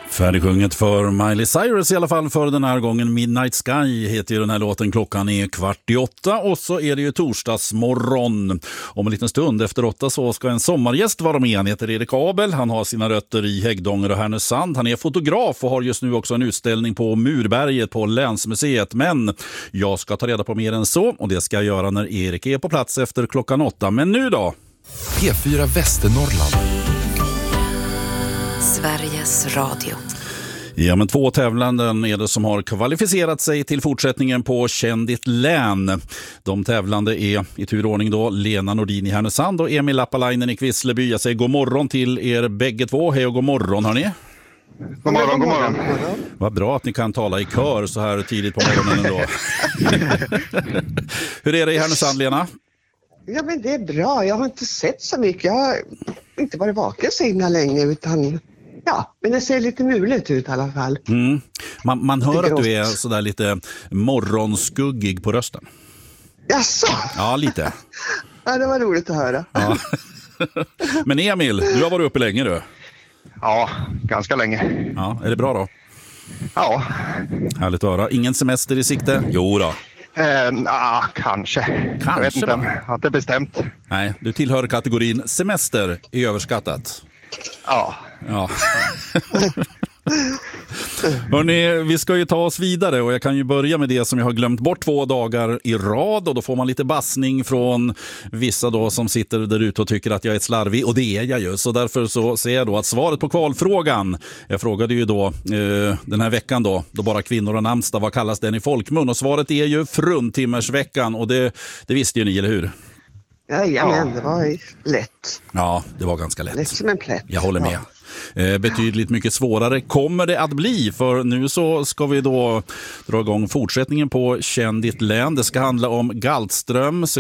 Färdigsjunget för Miley Cyrus i alla fall för den här gången. Midnight Sky heter ju den här låten. Klockan är 7:15 och så är det ju torsdagsmorgon. Om en liten stund efter 8 så ska en sommargäst vara med. Han heter Erik Abel. Han har sina rötter i Häggdånger och Härnösand. Han är fotograf och har just nu också en utställning på Murberget på Länsmuseet. Men jag ska ta reda på mer än så och det ska jag göra när Erik är på plats efter klockan 8. Men nu då? P4 Västernorrland. Sveriges Radio. Ja, men 2 tävlanden är det som har kvalificerat sig till fortsättningen på Känn ditt län. De tävlande är i turordning då Lena Nordin i Härnösand och Emil Lappalainen i Kvissleby. Jag säger god morgon till er bägge två. Hej och god morgon, hörni. God morgon, god morgon. Vad bra att ni kan tala i kör så här tidigt på morgonen ändå. Hur är det i Härnösand, Lena? Ja, men det är bra. Jag har inte sett så mycket. Jag har inte varit vaken så himla länge utan... Ja, men det ser lite muligt ut i alla fall. Mm. Man hör att du är sådär lite morgonskuggig på rösten. Jaså? Ja, lite. Ja, det var roligt att höra. Ja. Men Emil, du har varit uppe länge du. Ja, ganska länge. Ja, är det bra då? Ja. Härligt att höra. Ingen semester i sikte? Jo då. Kanske. Kanske, jag vet inte, jag har inte bestämt. Nej, du tillhör kategorin semester är överskattat. Ja. Hörrni, vi ska ju ta oss vidare och jag kan ju börja med det som jag har glömt bort 2 dagar i rad och då får man lite bassning från vissa då som sitter där ute och tycker att jag är slarvig och det är jag ju. Så därför så säger jag då att svaret på kvalfrågan, jag frågade ju då den här veckan då bara kvinnor och namnsdag, vad kallas den i folkmun? Och svaret är ju fruntimmersveckan och det visste ju ni, eller hur? Jajamän, det var lätt. Ja, det var ganska lätt. Lätt som en plätt. Jag håller med. Betydligt mycket svårare kommer det att bli, för nu så ska vi då dra igång fortsättningen på Känn ditt län. Det ska handla om Galtström.